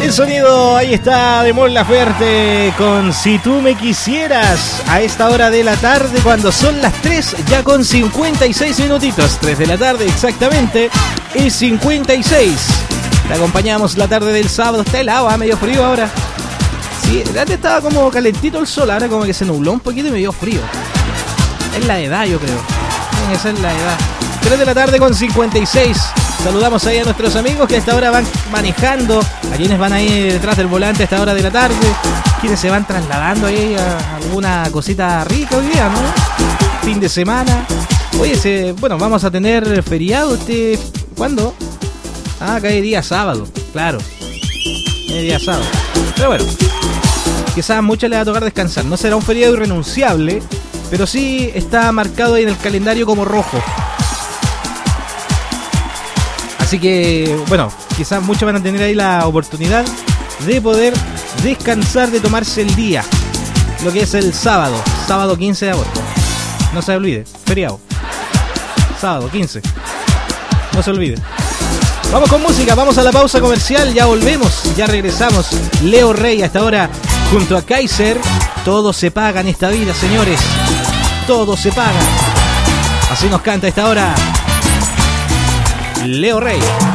El sonido, ahí está, de Mon Laferte con Si Tú Me Quisieras, a esta hora de la tarde, cuando son las 3, ya con 56 minutitos, 3 de la tarde exactamente, y 56. Te acompañamos la tarde del sábado, está helado, medio frío ahora. Sí, antes estaba como calentito el sol, ahora como que se nubló un poquito y me dio frío. Es la edad, yo creo. Tiene que ser la edad. 3 de la tarde con 56. Saludamos ahí a nuestros amigos que a esta hora van manejando, a quienes van ahí detrás del volante a esta hora de la tarde, quienes se van trasladando ahí a alguna cosita rica hoy día, ¿no? Fin de semana. Oye, bueno, vamos a tener feriado ¿cuándo? Cae día sábado, claro. Cae día sábado. Pero bueno, quizás a muchos les va a tocar descansar. No será un feriado irrenunciable, pero sí está marcado ahí en el calendario como rojo. Así que, bueno, quizás muchos van a tener ahí la oportunidad de poder descansar, de tomarse el día. Lo que es el sábado 15 de agosto. No se olvide, feriado. Sábado 15. No se olvide. Vamos con música, vamos a la pausa comercial, ya volvemos, ya regresamos. Leo Rey a esta hora junto a Kaiser. Todo se paga en esta vida, señores. Todo se paga. Así nos canta a esta hora Leo Rey.